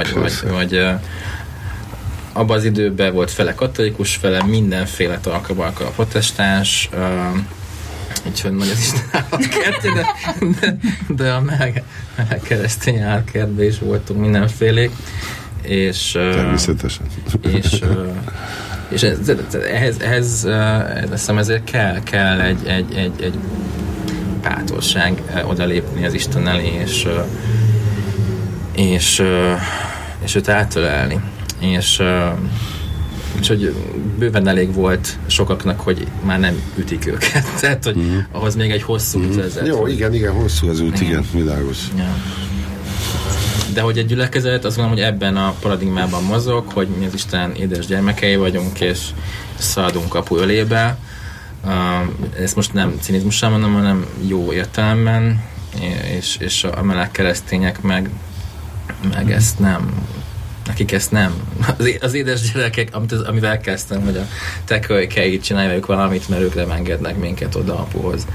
abban az időben volt fele katolikus, fele mindenféle talkabalka a protestáns, úgyhogy nagy az Isten állatkertje, de a meleg keresztény állatkertben is voltunk mindenfélék. És, természetesen. És ehhez azt hiszem ezért kell egy bátorság odalépni az Isten elé, és őt átölelni. És hogy bőven elég volt sokaknak, hogy már nem ütik őket. Tehát, hogy ahhoz még egy hosszú út vezet. Jó, igen, hosszú az út, igen, világos. Ja. De hogy egy gyülekezet, azt gondolom, hogy ebben a paradigmában mozog, hogy mi az Isten édes gyermekei vagyunk, és szaladunk kapu ölébe. Ezt most nem cinizmussal mondom, hanem jó értelemben, és a meleg keresztények meg ezt nem, nekik ezt nem. Az édes gyerekek, amivel kezdtem, hogy a te kölykeit csináljuk valamit, mert ők nem engednek minket oda apuhoz.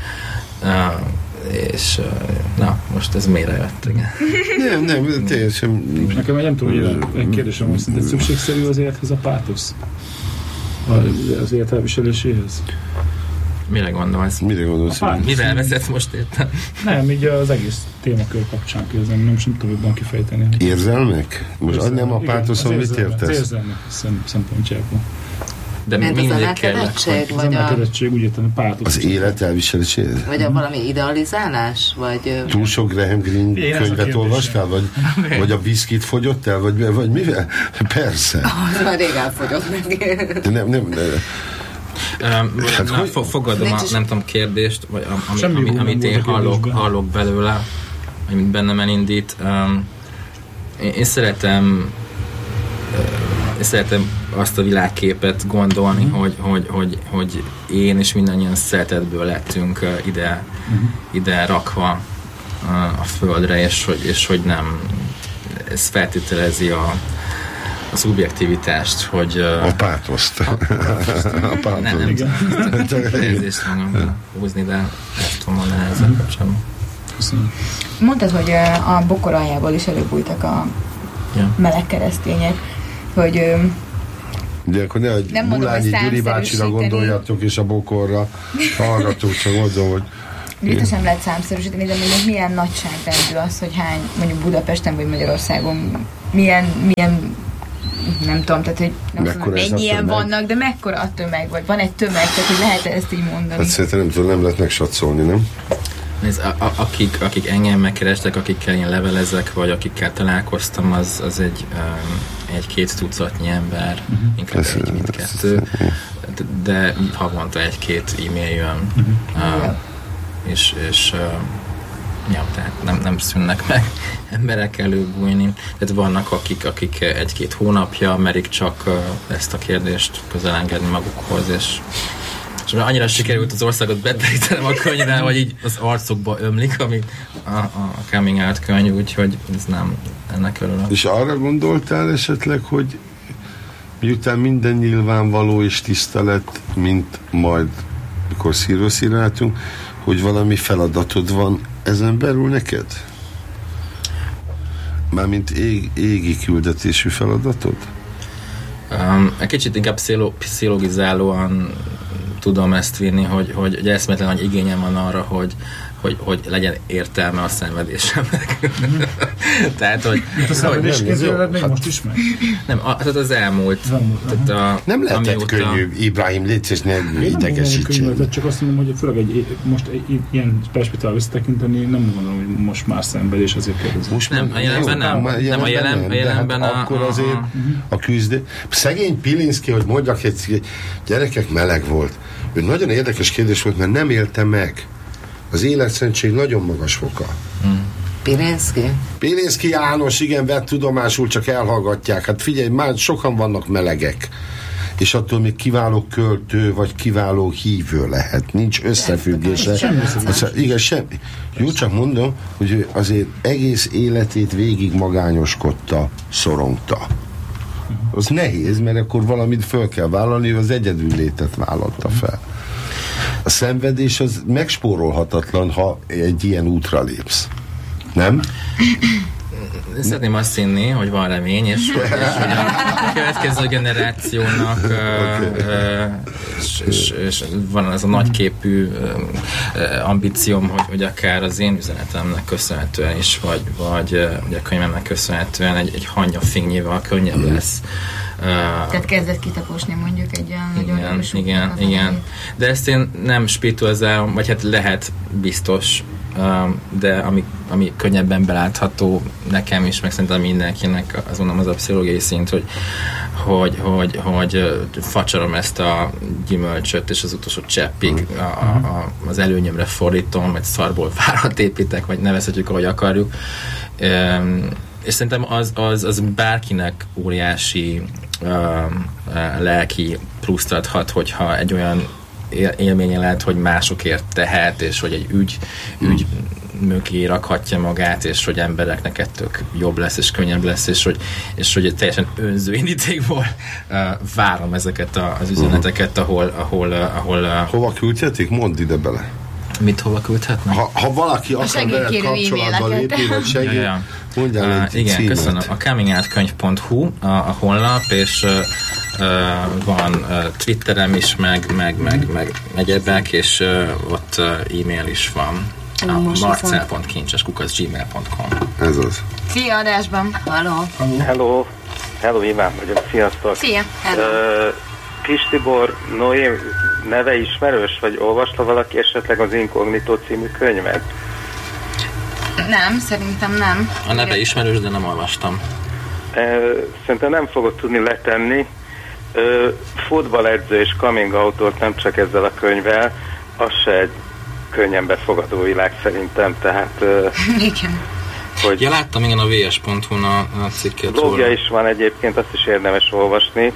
És most ez mélyre jött, igen. Nem, teljesen... Nekem nem tudom, hogy egy kérdésem, hogy szerinted szükségszerű az élethez a pátosz? Az élet elviseléséhez? Mire gondolsz? Mivel vezetsz most értem? Nem, így az egész témakör kapcsán kérdezem, nem tudom jobban kifejteni. Érzelmek? Most nem a pátoszon mit értesz? Az érzelmek szempontjából. De az emelkedettség, vagy úgy értem, a pátosz. Az élet elviseléséhez? Vagy a valami idealizálás? Vagy... Túl sok Graham Greene könyvet olvastál? Vagy a viszkit fogyott el? Vagy mivel? Persze. Már rég elfogyott meg. Nem. Fogadom a, nem tudom, kérdést, vagy amit én hallok belőle, amit bennem elindít. Én szeretem azt a világképet gondolni, hogy én és mindannyian szeretetből lettünk ide rakva a földre, és hogy nem, ez feltételezi a szubjektivitást, hogy... A pátoszt. A pátoszt. Nem érzést magam húzni, de ezt tudom mondani ezzel kapcsolatban. Mondtad, hogy a bokor aljából is előbújtak a meleg keresztények, hogy... De akkor ne, hogy Bulányi Gyuri bácsira gondoljatok, és a bokorra hallgatók, csak mondom, hogy... Biztos nem lehet számszerűsíteni, de mondjuk milyen nagyságrendű az, hogy hány, mondjuk Budapesten vagy Magyarországon, milyen nem tudom, tehát hogy mennyien vannak, de mekkora a tömeg, vagy van egy tömeg, tehát hogy lehet ezt így mondani? Hát szerintem nem lehet megsatszolni, nem? Nézd, akik engem megkerestek, akikkel én levelezek, vagy akikkel találkoztam, az egy-két tucatnyi ember, inkább egy, mint kettő, de havonta egy-két e-mail jön, és tehát nem szűnnek meg emberek előbújni. Tehát vannak, akik egy-két hónapja merik csak ezt a kérdést közel engedni magukhoz, és annyira sikerült az országot beterítenem a könyvre, hogy így az arcokba ömlik, ami a coming out könyv, úgyhogy ez nem, ennek örülök. És arra gondoltál esetleg, hogy miután minden nyilvánvaló és tisztelet, mint majd, mikor szírva álltunk, hogy valami feladatod van ezen belül neked? Mármint égi küldetésű feladatod? Egy kicsit inkább pszichologizálóan tudom ezt vinni, hogy eszméletlen nagy igényem van arra, hogy legyen értelme a szenvedésemnek. Tehát, hogy... A szenvedés képzeled még most is meg? Nem, az elmúlt. Nem lehetett könnyű, Ibrahim, légy és ne idegesítsél. Csak azt mondom, hogy főleg most ilyen perspektívával visszatekinteni, nem gondolom, hogy most már szenvedés, azért kérdezem. Most nem, a jelenben nem. Nem, a jelenben akkor azért a küzdő. Szegény Pilinszky, hogy mondjak, egy gyerekek, meleg volt. Ő nagyon érdekes kérdés volt, mert nem élte meg. Az életszentség nagyon magas foka. Pilinszky János, igen, vett tudomásul, csak elhallgatják. Hát figyelj, már sokan vannak melegek. és attól még kiváló költő, vagy kiváló hívő lehet. Nincs összefüggése. Igen, semmi. Jó, csak mondom, hogy ő azért egész életét végig magányoskodta, szorongta. Az nehéz, mert akkor valamit föl kell vállalni, az egyedül létet vállalta fel. A szenvedés az megspórolhatatlan, ha egy ilyen útra lépsz. Nem? Szeretném azt hinni, hogy van remény, és hogy a következő generációnak és van az a nagyképű ambícióm, hogy akár az én üzenetemnek köszönhetően is, vagy a könyvemnek köszönhetően egy hanyafényével könnyebb lesz. Tehát kezdett kitaposni mondjuk egy olyan nagyon igen. De ezt én nem spiritualizálom, vagy hát lehet biztos, de ami könnyebben belátható nekem is, meg szerintem mindenkinek, azt mondom, az a pszichológiai szint, hogy facsarom ezt a gyümölcsöt, és az utolsó cseppig az előnyömre fordítom, vagy szarból várat építek, vagy nevezhetjük, ahogy akarjuk. És szerintem az bárkinek óriási lelki pluszt adhat, hogyha egy olyan élménye lehet, hogy másokért tehet, és hogy egy ügy mögé rakhatja magát, és hogy embereknek ettől jobb lesz, és könnyebb lesz, és hogy teljesen önző indítékból várom ezeket az üzeneteket, ahol hova küldhetik? Mondd ide bele. Mit hova küldhetnek? Ha valaki akar veled kapcsolatba lépni, vagy segít, mondjál egy igen, címet. Köszönöm. A comingoutkönyv.hu a honlap, és van Twitterem is, meg egyebek, és ott e-mail is van. marcel.kincses@gmail.com. Ez az. Szia, adásban! Hello, Iván vagyok, sziasztok! Szia! Hello. Kis Tibor Noé neve ismerős, vagy olvasta valaki esetleg az Inkognitó című könyvet? Nem, szerintem nem. A neve ismerős, de nem olvastam. Szerintem nem fogod tudni letenni. Futballedző és coming out-ot nem csak ezzel a könyvvel, az se egy könnyen befogadó világ szerintem, tehát... Igen. Hogy láttam igen a vs.hu-n a cikket. Blogja is van egyébként, azt is érdemes olvasni.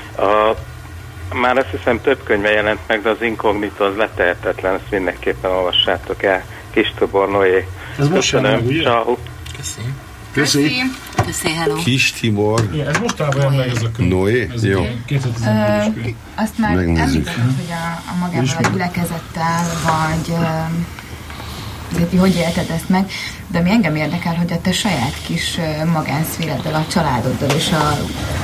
Már azt hiszem több könyve jelent meg, de az Inkognitó az letehetetlen, ezt mindenképpen olvassátok el. Kis Tibor Noé. Ez most köszönöm, ciao. Köszi, hello. Kis Tibor. Igen, ez mostában jön meg ez a könyv. Noé? Jó. 2014-es könyv. Azt már említetted, hogy a magával a gyülekezettel, vagy hogy élted ezt meg, de ami engem érdekel, hogy a te saját kis magánszféreddel, a családoddal és a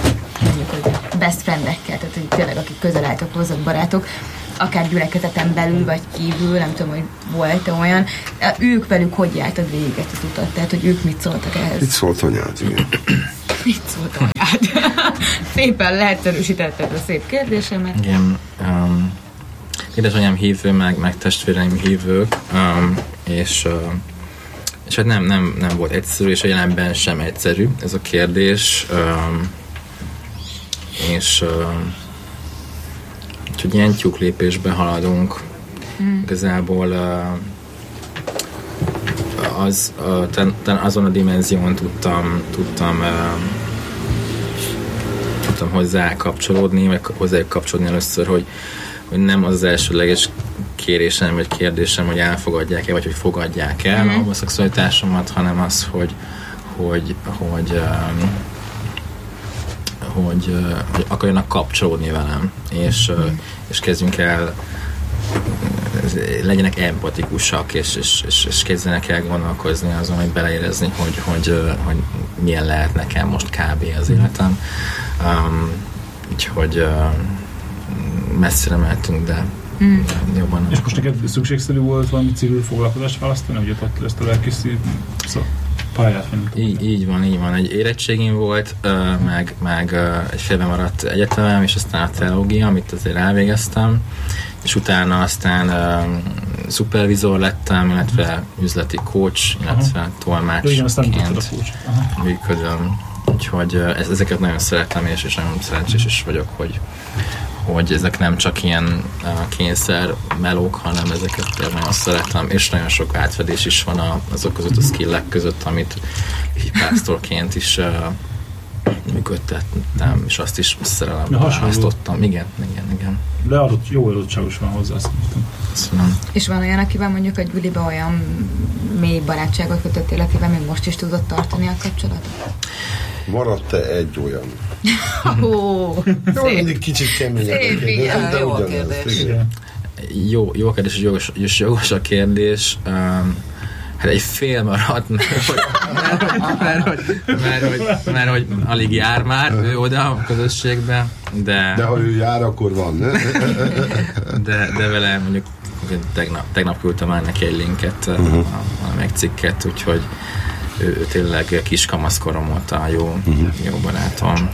best friendekkel, tehát hogy tényleg akik közel álltak hozzad, barátok, akár gyülekezeten belül, vagy kívül, nem tudom, hogy volt-e olyan, ők velük hogy jártad végig ezt az utat? Tehát, hogy ők mit szóltak ehhez? Mit szólt anyád, igen. Mit szólt anyád? Szépen leegyszerűsítetted a szép kérdésemet. Igen. Édesanyám hívő, meg testvéreim hívők, és hát nem volt egyszerű, és a jelenben sem egyszerű ez a kérdés, és úgyhogy ilyen tyúklépésben haladunk. Igazából azon a dimenzión tudtam hozzá kapcsolódni, meg hozzá kapcsolódni először, hogy nem az elsőleges kérésem, vagy kérdésem, hogy elfogadják-e, vagy hogy fogadják el a homoszexualitásomat, hanem az, hogy akarjanak kapcsolódni velem, és kezdjünk el, legyenek empatikusak, és kezdjenek el gondolkozni azon, hogy beleérezni, hogy milyen lehet nekem most kb. Az életem. Úgyhogy messzire mehetünk, de jobban nem. És most neked szükségszerű volt valami civil foglalkozást választani, hogy ott ezt a lelkészi pályát? Így van. Egy érettségim volt, meg egy félbe maradt egyetemem, és aztán a teológia, amit azért elvégeztem, és utána aztán szupervizor lettem, illetve üzleti coach, illetve tolmácsként működöm. Úgyhogy ezeket nagyon szeretem, és nagyon szerencsés is vagyok, hogy ezek nem csak ilyen kényszer melók, hanem ezeket nagyon szeretem, és nagyon sok átfedés is van azok között a skillek között, amit így pásztorként is működtettem, és azt is szerelembe választottam. Igen. De jó adottságos van hozzá, azt mondtam. Köszönöm. És van olyan, akivel mondjuk egy buliba olyan mély barátságot kötött életében, még most is tudod tartani a kapcsolatot? Maradt-e egy olyan? Szép. Mindig kicsit keményebb, de ugyanaz. Jó kérdés, és jogos a kérdés. Hát egy fél maradt, mert hogy alig jár már ő oda a közösségbe, de ha ő jár, akkor van, ne? de vele mondjuk tegnap küldtem már neki egy linket, valamelyik cikket, úgyhogy ő tényleg kiskamaszkorom óta jó barátom.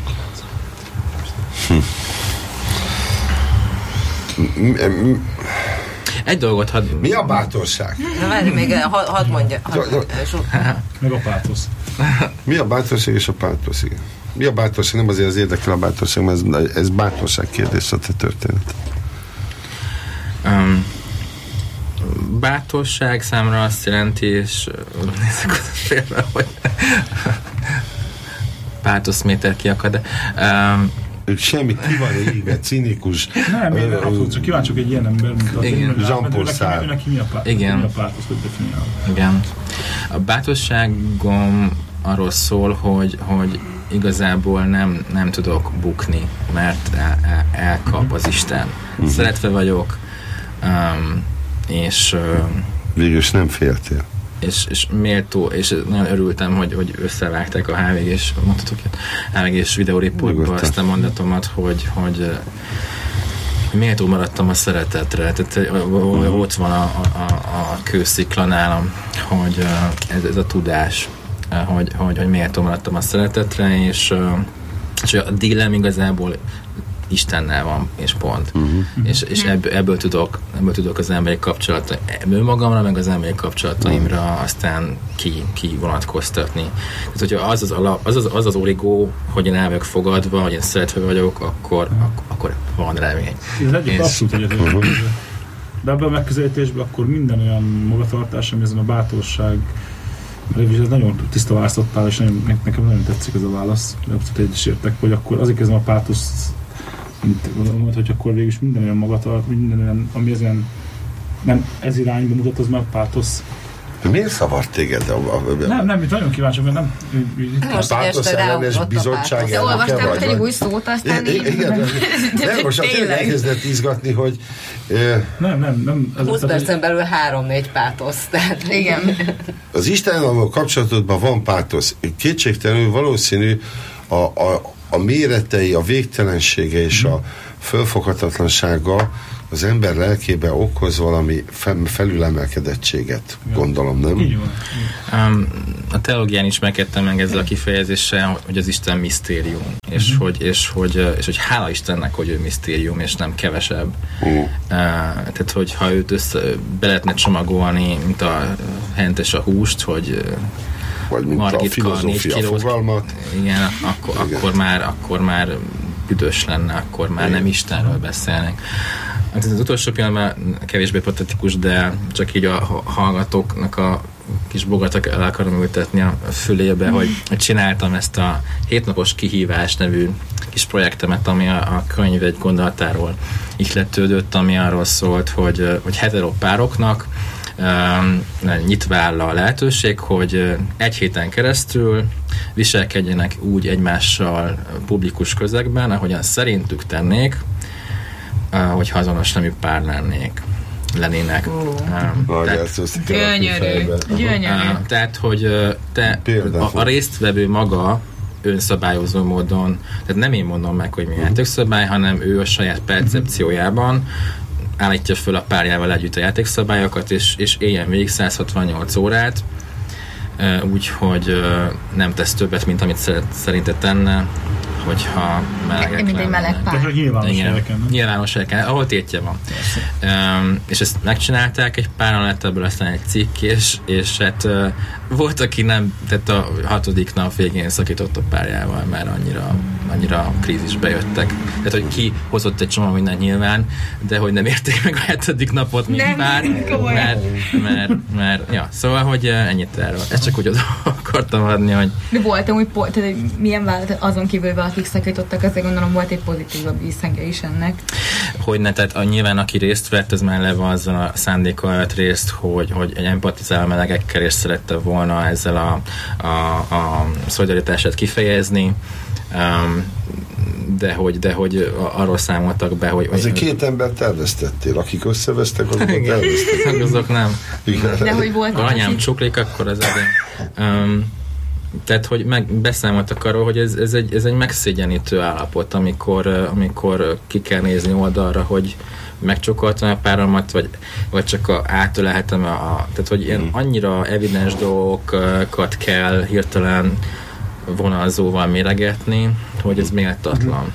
Egy dolgot Mi a bátorság? Na várj, még hadd mondja. Meg a pátosz. Mi a bátorság és a pátosz, igen. Mi a bátorság? Nem azért az érdekel a bátorság, mert ez bátorság kérdés a te történet. Bátorság számra azt jelenti, és nézzük oda félre, hogy pátoszméter kiakad, de semmi, ki van égve, cinikus. Nem, én abszolút csak kíváncsiak egy ilyen ember, mint Jean-Paul Sartre. Neki mi a pátosz, hogy definiálod? Igen. A bátorságom arról szól, hogy igazából nem tudok bukni, mert elkap az Isten. Szeretve vagyok, és végülis nem féltél. És méltó, és nagyon örültem, hogy összevágták a HVG-s videóriportba azt a mondatomat, hogy méltó maradtam a szeretetre. Tehát ott van a kőszikla nálam, hogy ez a tudás, hogy méltó maradtam a szeretetre, és a dílem igazából Istennel van, és pont. És ebből tudok az emberi kapcsolatot, ebből magamra, meg az emberi kapcsolataimra aztán ki vonatkoztatni. Tehát, hogyha az az origó, hogy én el vagyok fogadva, hogy én szeretve vagyok, akkor van remény. Ez egyik abszolút egyetlen. De ebben a megközelítésben akkor minden olyan magatartás, ami ezen a bátorság, mert ez nagyon tiszta választottál, és nekem nagyon tetszik ez a válasz, de abszolút egyet is értek, hogy akkor azért kezdem a pátosz, hogy akkor végülis minden olyan magatart, minden olyan, ami ezen nem ez irányba mutat, az már pátosz. Miért zavart téged? Nem, itt nagyon kíváncsi, mert nem... Pátosz ellenes bizottság elnöke vagy? Olvastam most egy új szót, aztán így... Igen, most tényleg elkezdett izgatni, hogy... Nem. 20 percen belül 3-4 pátosz, tehát... Igen. Az Istennel kapcsolatodban van pátosz. Kétségtelenül valószínű a méretei, a végtelensége és a fölfoghatatlansága az ember lelkébe okoz valami felülemelkedettséget, gondolom, nem? Így van. A teológián ismerkedtem meg ezzel a kifejezéssel, hogy az Isten misztérium, és hogy hála Istennek, hogy ő misztérium, és nem kevesebb. Tehát, hogyha őt be lehetne csomagolni, mint a hentes a húst, hogy vagy mint Margitka, a filozófia fogalmat. Igen, akkor már büdös lenne, akkor már nem Istenről beszélnek. Az utolsó pillanatban kevésbé patetikus, de csak így a hallgatóknak a kis bogatak el akarom ültetni a fülébe, hogy csináltam ezt a 7 napos kihívás nevű kis projektemet, ami a könyv egy gondolatáról ihletődött, ami arról szólt, hogy heteropároknak nyitva áll a lehetőség, hogy egy héten keresztül viselkedjenek úgy egymással publikus közegben, ahogyan szerintük tennék, hogyha azonos nemű pár lennének. Gyönyörű. Tehát, hogy a résztvevő maga önszabályozó módon, tehát nem én mondom meg, hogy mi játékszabály, hanem ő a saját percepciójában állítja föl a párjával együtt a játékszabályokat, és éljen végig 168 órát, úgyhogy nem tesz többet, mint amit szerinte tenne, hogyha melegek mint egy meleg pár. Tehát nyilvános helyeken. Nyilvános helyeken, ahol tétje van. És ezt megcsinálták, egy páran lett ebből aztán egy cikk, és hát volt, aki nem, tehát a 6. nap végén szakított a párjával, mert annyira krízisbe jöttek. Tehát, hogy ki hozott egy csomó mindent nyilván, de hogy nem érték meg a 7. napot, mint pár, mert ja, szóval, hogy ennyit erről. Ezt csak úgy oda akartam adni, hogy... De voltam úgy, tehát milyen vált azon kívül, akik szakítottak, azért gondolom volt egy pozitívabb visszhangja is ennek. Hogyne, tehát nyilván aki részt vett, az már leve azzal a szándékkal vett részt, hogy empatizál melegekkel, és szerette volna ezzel a szolidaritását kifejezni, de hogy arról számoltak be, hogy... Azért 2 embert terveztettél, akik összevesztek, azokat terveztettél. Azok nem. De hogy volt... Anyám csuklik, akkor az egész. Tehát, hogy beszámoltak arról, hogy ez egy megszégyenítő állapot, amikor ki kell nézni oldalra, hogy megcsokoltam a páramat, vagy csak átölelhetem tehát, hogy ilyen annyira evidens dolgokat kell hirtelen vonalzóval méregetni, hogy ez méltatlan.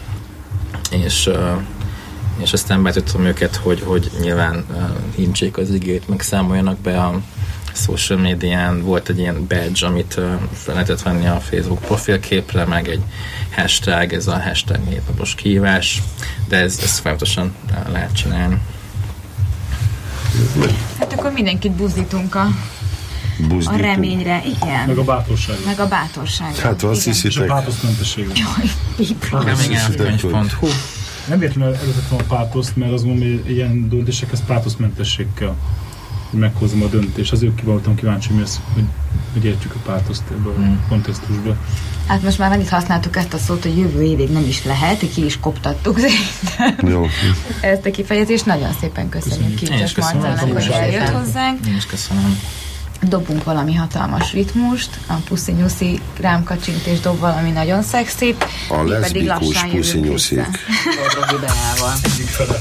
És aztán betudtam őket, hogy nyilván hincsék az igét, meg számoljanak be a social médián. Volt egy ilyen badge, amit fel lehetett venni a Facebook profilképre, meg egy hashtag, ez a hashtag hétnapos kihívás, de ez folyamatosan lehet csinálni. Hát akkor mindenkit buzdítunk a reményre, igen. Meg a bátorságra. Meg a bátorságra. Hát azt hiszitek. És a pátosmentességre. Keményelvkönyv.hu. Nem véletlenül előzettem a pátoszt, mert azt mondom, hogy ilyen döntésekhez pátoszmentesség kell, hogy meghozom a döntést. Azért voltam kíváncsi, hogy értjük a pátoszt ebből a kontextusban. Hát most már megint használtuk ezt a szót, hogy jövő évig nem is lehet, ki is koptattuk Jó. ezt a kifejezést. Nagyon szépen köszönjük Kipcsos Marcellának, hogy eljött hozzánk. Én is köszönöm. Dobunk valami hatalmas ritmust, a puszi-nyuszi rám kacsint és dob valami nagyon szexit. A leszbikus puszi-nyuszik. Robi Beával. Egyik fele.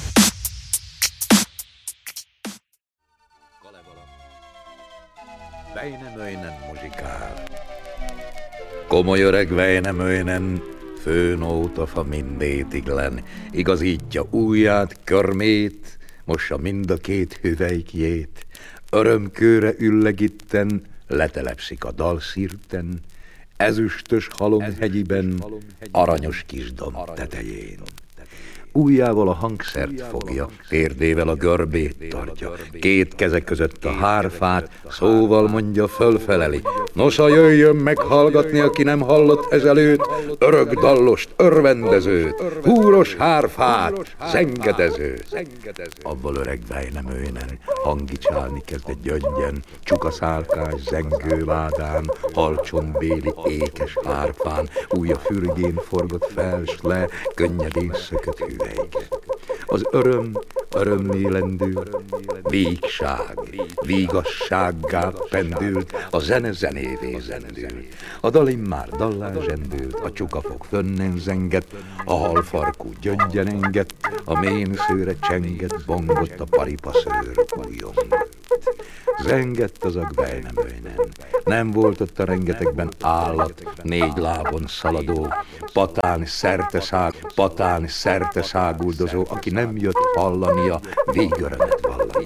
Väinämöinen musikál. Komoly öreg Väinämöinen főnótafa mindétiglen, igazítja ujját, körmét, mossa mind a 2 hüvelykjét, örömkőre üllegitten, letelepszik a dalszirten, ezüstös halomhegyiben, aranyos kisdomb tetején. Ujjával a hangszert fogja, térdével a görbét tartja, 2 keze között a hárfát, szóval mondja, fölfeleli. Nosza, jöjjön meghallgatni, aki nem hallott ezelőtt, örök dallost, örvendezőt, húros hárfát, zengedezőt. Avval öreg Väinämöinen hangicsálni kezd egy gyöngyen, csukaszálkás zengővádán, halcsontbéli ékes hárfán, ujja fürgén forgott fel, s le, könnyedén szökött hüvelyk. Az örömmé lendült, vígság, vígassággá pendült, a zene zenévé zendült. A dal immár dallá zsendült, a csukafog fönnen zengett, a halfarkú gyöngyen engett, a ménszőre csengett, bongott, a paripaszőr újongott. Zengett az a Väinämöinen, nem volt ott a rengetegben állat, 4 lábon szaladó, patán szerteszáguldozó, aki nem jött hallania végörömet